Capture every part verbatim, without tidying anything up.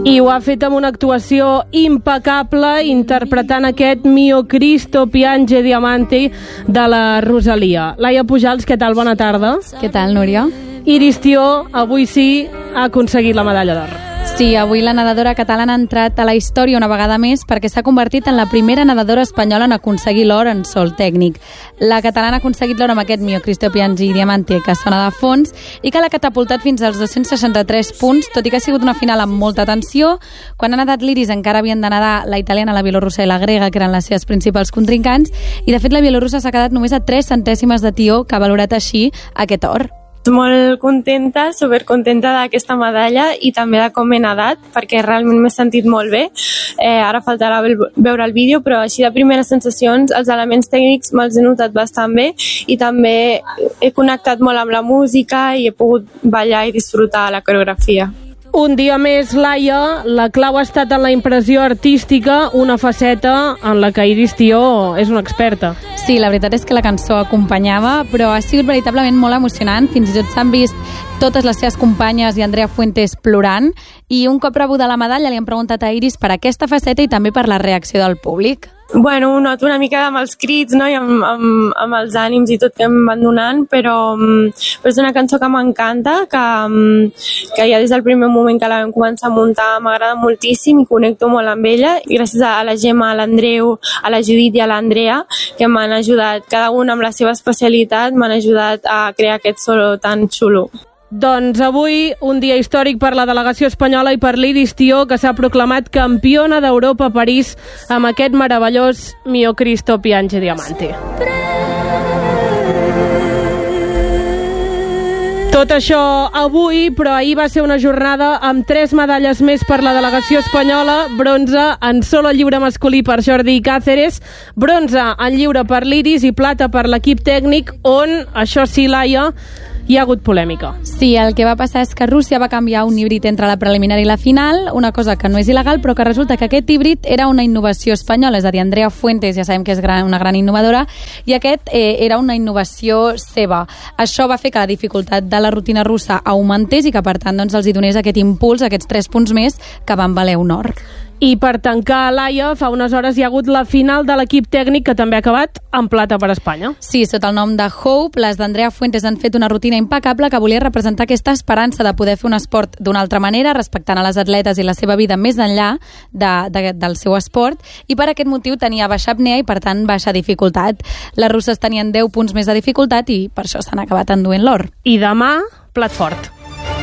I ho ha fet amb una actuació impecable, interpretant aquest Mio Cristo piange diamante de la Rosalia. Laia Pujals, què tal? Bona tarda. Què tal, Núria? Iris Tió, avui sí, ha aconseguit la medalla d'or. Sí, avui la nedadora catalana ha entrat a la història una vegada més perquè s'ha convertit en la primera nedadora espanyola en aconseguir l'or en sol tècnic. La catalana ha aconseguit l'or amb aquest Mio Cristo piange diamante que sona de fons i que l'ha catapultat fins als dos-cents seixanta-tres punts, tot i que ha sigut una final amb molta tensió. Quan ha nedat l'Iris encara havien de nedar la italiana, la bielorussa i la grega, que eren les seves principals contrincants, i de fet la bielorussa s'ha quedat només a tres centèsimes de tió, que ha valorat així aquest or. Molt contenta, supercontenta d'aquesta medalla i també de com he nedat, perquè realment m'he sentit molt bé. Eh, ara faltarà veure el vídeo, però així de primeres sensacions, els elements tècnics me'ls he notat bastant bé i també he connectat molt amb la música i he pogut ballar i disfrutar la coreografia. Un dia més, Laia, la clau ha estat en la impressió artística, una faceta en la que Iris Tió és una experta. Sí, la veritat és que la cançó acompanyava, però ha sigut veritablement molt emocionant. Fins i tot s'han vist totes les seves companyes i Andrea Fuentes plorant, i un cop rebuda la medalla li han preguntat a Iris per aquesta faceta i també per la reacció del públic. Bueno, ho noto una mica amb els crits, no? I amb, amb, amb els ànims i tot que em van donant, però, però és una cançó que m'encanta, que, que ja des del primer moment que la vam començar a muntar m'agrada moltíssim i connecto molt amb ella, i gràcies a la Gemma, a l'Andreu, a la Judit i a l'Andrea, que m'han ajudat, cada una amb la seva especialitat, m'han ajudat a crear aquest solo tan xulo. Doncs avui un dia històric per la delegació espanyola i per l'Iris Tió, que s'ha proclamat campiona d'Europa a París amb aquest meravellós Mio Cristo piange diamante. Tot això avui, però ahir va ser una jornada amb tres medalles més per la delegació espanyola: bronze en solo lliure masculí per Jordi Cáceres, bronze en lliure per l'Iris i plata per l'equip tècnic, on, això sí, Laia, hi ha hagut polèmica. Sí, el que va passar és que Rússia va canviar un híbrid entre la preliminar i la final, una cosa que no és il·legal, però que resulta que aquest híbrid era una innovació espanyola, és a dir, Andrea Fuentes ja sabem que és gran, una gran innovadora, i aquest eh, era una innovació seva. Això va fer que la dificultat de la rutina russa augmentés i que, per tant, doncs, els hi donés aquest impuls, aquests tres punts més, que van valer un or. I per tancar, Laia, fa unes hores hi ha hagut la final de l'equip tècnic, que també ha acabat en plata per Espanya. Sí, sota el nom de Hope, les d'Andrea Fuentes han fet una rutina impecable que volia representar aquesta esperança de poder fer un esport d'una altra manera, respectant a les atletes i la seva vida més enllà de, de, del seu esport, i per aquest motiu tenia baixa apnea i, per tant, baixa dificultat. Les russes tenien deu punts més de dificultat i per això s'han acabat enduent l'or. I demà, plat fort.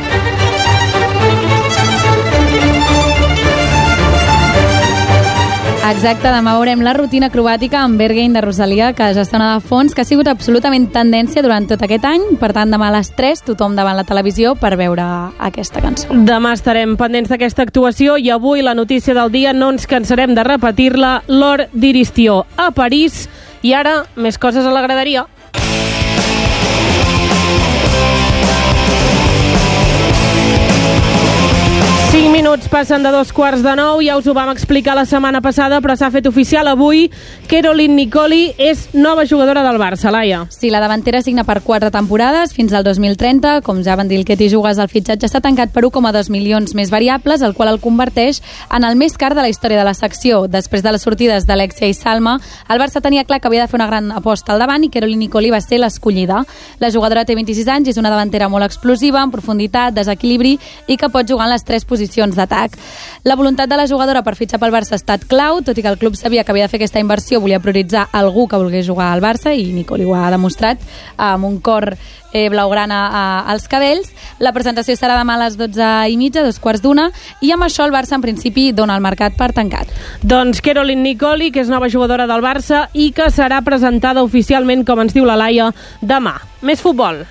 Exacte, demà veurem la rutina acrobàtica amb Berghain de Rosalia, que ja sona de fons, que ha sigut absolutament tendència durant tot aquest any. Per tant, demà a les tres, tothom davant la televisió per veure aquesta cançó. Demà estarem pendents d'aquesta actuació i avui la notícia del dia no ens cansarem de repetir-la: l'or d'Iris Tió a París. I ara, més coses a la graderia. cinc minuts passen de dos quarts de nou, ja us ho vam explicar la setmana passada, però s'ha fet oficial avui. Caroline Nicoli és nova jugadora del Barça, Laia. Sí, la davantera signa per quatre temporades, fins al dos mil trenta. Com ja van dir el que t'hi jugues, el fitxatge està tancat per un coma dos milions més variables, el qual el converteix en el més car de la història de la secció. Després de les sortides d'Alexia i Salma, el Barça tenia clar que havia de fer una gran aposta al davant i Caroline Nicoli va ser l'escollida. La jugadora té vint-i-sis anys, és una davantera molt explosiva, en profunditat, desequilibri i que pot jugar en les tres posicions d'atac. La voluntat de la jugadora per fitxar pel Barça ha estat clau, tot i que el club sabia que havia de fer aquesta inversió, volia prioritzar algú que volgués jugar al Barça, i Nicoli ho ha demostrat amb un cor eh, blaugrana a, als cabells. La presentació serà demà a les dotze i mitja, dos quarts d'una, i amb això el Barça en principi dona el mercat per tancat. Doncs Caroline Nicoli, que és nova jugadora del Barça i que serà presentada oficialment, com ens diu la Laia, demà. Més futbol.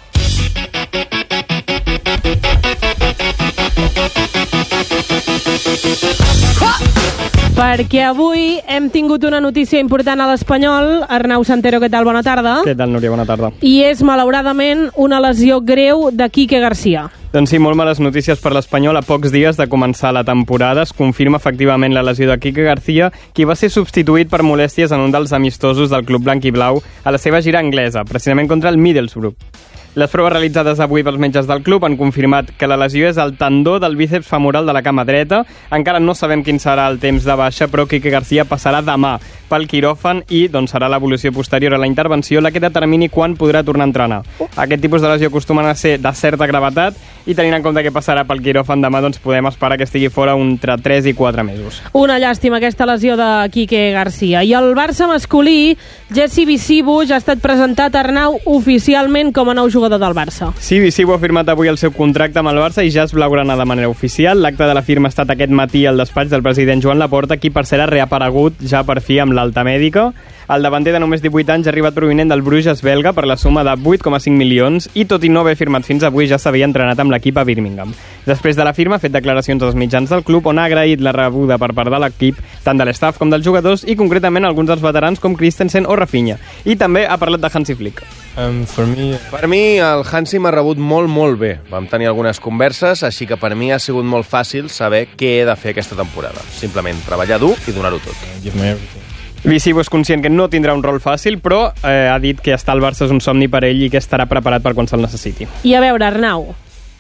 Perquè avui hem tingut una notícia important a l'Espanyol. Arnau Santero, què tal? Bona tarda. Què tal, Núria? Bona tarda. I és, malauradament, una lesió greu de Quique García. Doncs sí, molt males notícies per l'Espanyol. A pocs dies de començar la temporada es confirma efectivament la lesió de Quique García, qui va ser substituït per molèsties en un dels amistosos del club blanc i blau a la seva gira anglesa, precisament contra el Middlesbrough. Les proves realitzades avui pels metges del club han confirmat que la lesió és el tendó del bíceps femoral de la cama dreta. Encara no sabem quin serà el temps de baixa, però Quique García passarà demà pel quiròfan i doncs, serà l'evolució posterior a la intervenció la que determini quan podrà tornar a entrenar. Aquest tipus de lesió acostumen a ser de certa gravetat i tenint en compte que passarà pel quiròfan demà, doncs podem esperar que estigui fora entre tres i quatre mesos. Una llàstima aquesta lesió de Quique García. I el Barça masculí, Jesse Visibu, ja ha estat presentat a Arnau oficialment com a nou jugador del Barça. Sí, Visibu ha firmat avui el seu contracte amb el Barça i ja es blaugrana de manera oficial. L'acte de la firma ha estat aquest matí al despatx del president Joan Laporta, qui per cert ha reaparegut ja per fi amb l'alta mèdica. El davanter de només divuit anys ha arribat provinent del Bruges belga per la suma de vuit coma cinc milions i, tot i no haver firmat fins avui, ja s'havia entrenat amb l'equip a Birmingham. Després de la firma ha fet declaracions als mitjans del club on ha agraït la rebuda per part de l'equip, tant de l'estaf com dels jugadors i concretament alguns dels veterans com Christensen o Rafinha. I també ha parlat de Hansi Flick. Um, for me... Per mi el Hansi m'ha rebut molt, molt bé. Vam tenir algunes converses, així que per mi ha sigut molt fàcil saber què he de fer aquesta temporada. Simplement treballar dur i donar-ho tot. Give me everything. Visibu és conscient que no tindrà un rol fàcil, però eh, ha dit que estar al Barça és un somni per ell i que estarà preparat per quan se'l necessiti. I a veure, Arnau,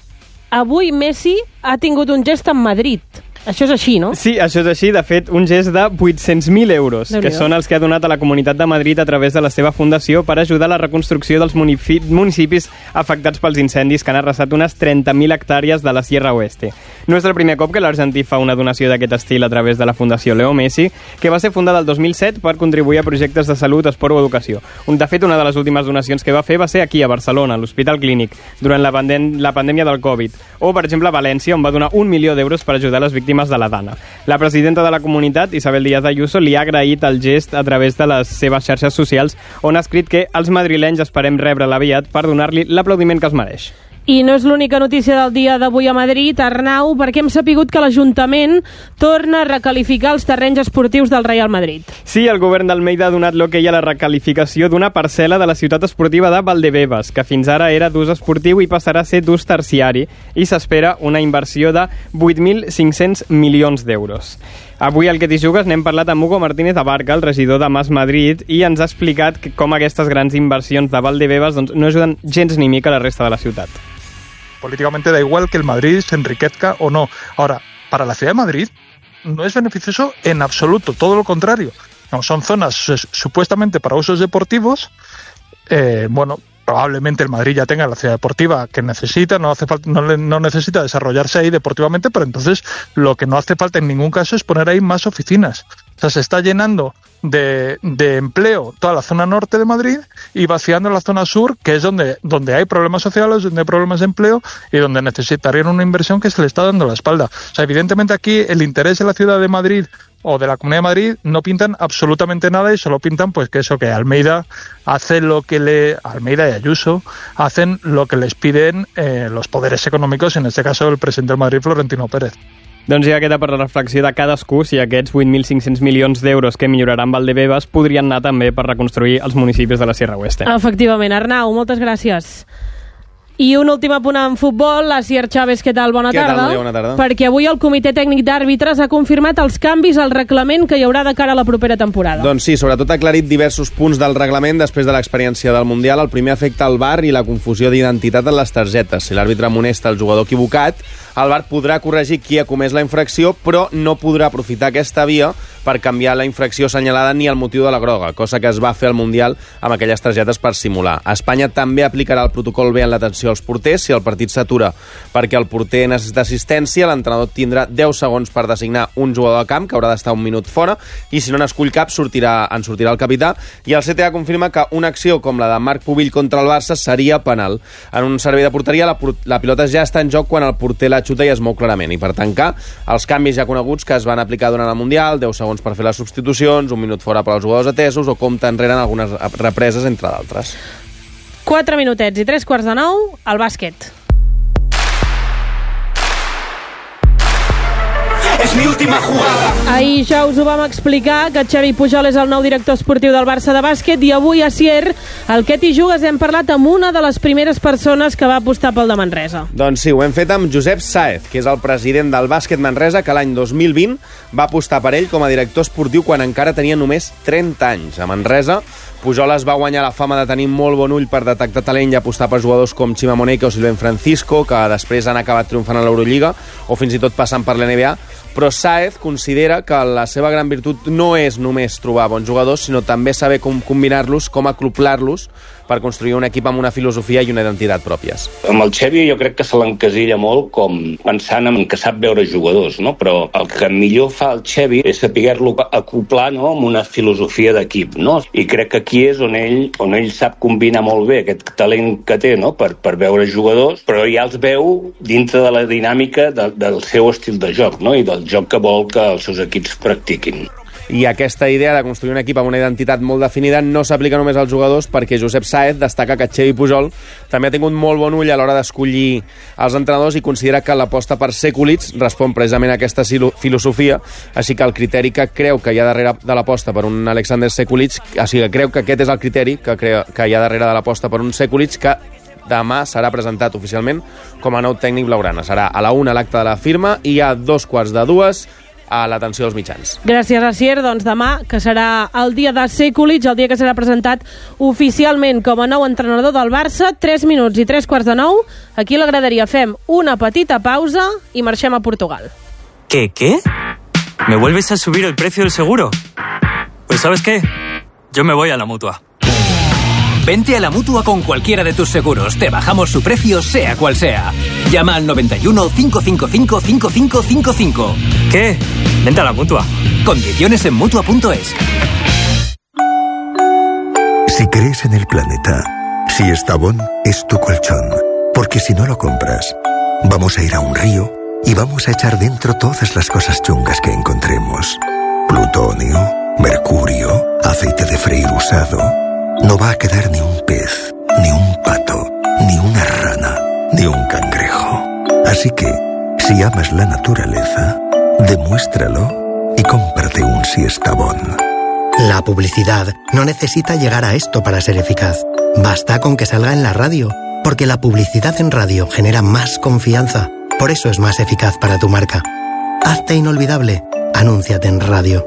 avui Messi ha tingut un gest en Madrid. Això és així, no? Sí, això és així. De fet, un gest de vuit-cents mil euros, que són els que ha donat a la Comunitat de Madrid a través de la seva fundació per ajudar a la reconstrucció dels municipis afectats pels incendis que han arrasat unes trenta mil hectàrees de la Sierra Oeste. No és el primer cop que l'argentí fa una donació d'aquest estil a través de la Fundació Leo Messi, que va ser fundada el dos mil set per contribuir a projectes de salut, esport o educació. De fet, una de les últimes donacions que va fer va ser aquí, a Barcelona, a l'Hospital Clínic, durant la, pandem la pandèmia del Covid. O, per exemple, a València, on va donar un milió d'euros per ajudar les víctimes de la Dana. La presidenta de la comunitat, Isabel Díaz Ayuso, li ha agraït el gest a través de les seves xarxes socials, on ha escrit que els madrilenys esperem rebre l'aviat per donar-li l'aplaudiment que es mereix. I no és l'única notícia del dia d'avui a Madrid, Arnau, perquè hem sapigut que l'Ajuntament torna a recalificar els terrenys esportius del Real Madrid. Sí, el govern d'Almeida ha donat l'ok a la recalificació d'una parcel·la de la ciutat esportiva de Valdebebas, que fins ara era d'ús esportiu i passarà a ser d'ús terciari, i s'espera una inversió de vuit mil cinc-cents milions d'euros. Avui al Que t'hi jugues n'hem parlat amb Hugo Martínez Abarca, el regidor de Mas Madrid, i ens ha explicat que com aquestes grans inversions de Valdebebas doncs, no ajuden gens ni mica a la resta de la ciutat. Políticamente da igual que el Madrid se enriquezca o no. Ahora, para la ciudad de Madrid no es beneficioso en absoluto, todo lo contrario. No, son zonas supuestamente para usos deportivos. Eh, bueno, probablemente el Madrid ya tenga la ciudad deportiva que necesita, no hace falta, no, no necesita desarrollarse ahí deportivamente, pero entonces lo que no hace falta en ningún caso es poner ahí más oficinas. O sea, se está llenando de, de empleo toda la zona norte de Madrid y vaciando la zona sur, que es donde, donde hay problemas sociales, donde hay problemas de empleo y donde necesitarían una inversión que se le está dando la espalda. O sea, evidentemente aquí el interés de la ciudad de Madrid o de la Comunidad de Madrid no pintan absolutamente nada y solo pintan pues que eso, que Almeida hace lo que le... Almeida y Ayuso hacen lo que les piden eh, los poderes econòmics, en este caso el presidente del Madrid, Florentino Pérez. Doncs ja queda per la reflexió de cadascú si aquests vuit mil cinc-cents milions d'euros que milloraran Valdebebas podrien anar també per reconstruir els municipis de la Sierra Oeste. Efectivament. Arnau, moltes gràcies. I un últim apunt en futbol. Asier Chávez, què tal? Bona què tarda. Tal? Bona tarda. Perquè avui el Comitè Tècnic d'Àrbitres ha confirmat els canvis al reglament que hi haurà de cara a la propera temporada. Doncs sí, sobretot ha aclarit diversos punts del reglament després de l'experiència del Mundial. El primer afecta el V A R i la confusió d'identitat en les targetes. Si l'àrbitre amonesta el jugador equivocat, el V A R podrà corregir qui ha comès la infracció, però no podrà aprofitar aquesta via per canviar la infracció assenyalada ni el motiu de la groga, cosa que es va fer al Mundial amb aquelles targetes per simular. Espanya també aplicarà el protocol B en l'atenció als porters. Si el partit s'atura perquè el porter necessita assistència, l'entrenador tindrà deu segons per designar un jugador de camp, que haurà d'estar un minut fora, i si no n'escull cap, sortirà, en sortirà el capità. I el C T A confirma que una acció com la de Marc Pubill contra el Barça seria penal. En un servei de porteria, la, la pilota ja està en joc quan el porter la xuta i es mou clarament. I per tancar, els canvis ja coneguts que es van aplicar durant el Mundial, deu segons per fer les substitucions, un minut fora per als jugadors atesos o compte enrere en algunes represes, entre d'altres. Quatre minutets i tres quarts de nou, al bàsquet. mi última jugada. Ahir ja us ho vam explicar, que Xavi Pujol és el nou director esportiu del Barça de bàsquet, i avui a Sier, al Què t'hi jugues, hem parlat amb una de les primeres persones que va apostar pel de Manresa. Doncs sí, ho hem fet amb Josep Sáez, que és el president del bàsquet Manresa, que l'any dos mil vint va apostar per ell com a director esportiu quan encara tenia només trenta anys. A Manresa, Pujol es va guanyar la fama de tenir molt bon ull per detectar talent i apostar per jugadors com Chima Moneke o Silvén Francisco, que després han acabat triomfant a l'Eurolliga o fins i tot passant per l'N B A. Però Sáez considera que la seva gran virtut no és només trobar bons jugadors, sinó també saber com combinar-los, com acoplar-los per construir un equip amb una filosofia i una identitat pròpies. Amb el Xavi jo crec que se l'encasilla molt com pensant en que sap veure jugadors, no? Però el que millor fa el Xavi és saber-lo acoplar, no?, amb una filosofia d'equip, no? I crec que aquí és on ell, on ell sap combinar molt bé aquest talent que té, no?, per, per veure jugadors, però ja els veu dintre de la dinàmica de, del seu estil de joc, no?, i del joc que vol que els seus equips practiquin. I aquesta idea de construir un equip amb una identitat molt definida no s'aplica només als jugadors, perquè Josep Sáez destaca que Xavi Pujol també ha tingut molt bon ull a l'hora d'escollir els entrenadors i considera que l'aposta per Sekulic respon precisament a aquesta filosofia, així que el criteri que creu que hi ha darrere de l'aposta per un Alexander Sekulic, o sigui, que creu que aquest és el criteri que, creu que hi ha darrere de l'aposta per un Sekulic, que demà serà presentat oficialment com a nou tècnic blaugrana. Serà a la una l'acte de la firma i a dos quarts de dues a l'atenció dels mitjans. Gràcies, Asier. Doncs demà, que serà el dia de Sekulic, el dia que serà presentat oficialment com a nou entrenador del Barça, tres minuts i tres quarts de nou. Aquí a la graderia fem una petita pausa i marxem a Portugal. ¿Qué, qué? ¿Me vuelves a subir el precio del seguro? Pues ¿sabes qué? Yo me voy a la Mutua. Vente a la Mutua con cualquiera de tus seguros. Te bajamos su precio, sea cual sea. Llama al noventa y uno, cinco cinco cinco, cinco cinco cinco cinco. ¿Qué? Vente a la Mutua. Condiciones en Mutua punto es. Si crees en el planeta, si Estavón es tu colchón. Porque si no lo compras, vamos a ir a un río y vamos a echar dentro todas las cosas chungas que encontremos. Plutonio, mercurio, aceite de freír usado. No va a quedar ni un pez, ni un pato, ni una rana, ni un cangrejo. Así que, si amas la naturaleza, demuéstralo y cómprate un Siestabón. La publicidad no necesita llegar a esto para ser eficaz. Basta con que salga en la radio, porque la publicidad en radio genera más confianza. Por eso es más eficaz para tu marca. Hazte inolvidable. Anúnciate en radio.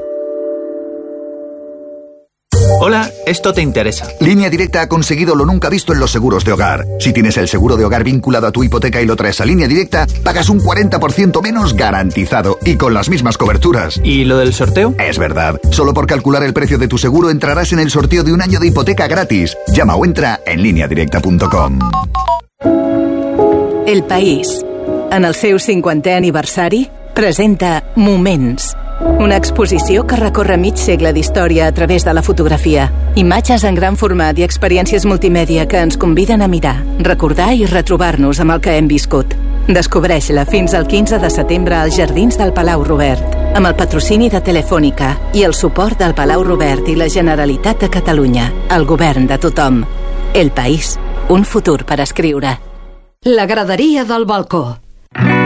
Hola, esto te interesa. Línea Directa ha conseguido lo nunca visto en los seguros de hogar. Si tienes el seguro de hogar vinculado a tu hipoteca y lo traes a Línea Directa, pagas un cuarenta por ciento menos garantizado y con las mismas coberturas. ¿Y lo del sorteo? Es verdad. Solo por calcular el precio de tu seguro entrarás en el sorteo de un año de hipoteca gratis. Llama o entra en línea directa punto com. El País, en el seu cinquantè aniversari, presenta Moments, una exposició que recorre mig segle d'història a través de la fotografia. Imatges en gran format i experiències multimèdia que ens conviden a mirar, recordar i retrobar-nos amb el que hem viscut. Descobreix-la fins al quinze de setembre als Jardins del Palau Robert, amb el patrocini de Telefònica i el suport del Palau Robert i la Generalitat de Catalunya, el govern de tothom. El País, un futur per escriure. La graderia del balcó.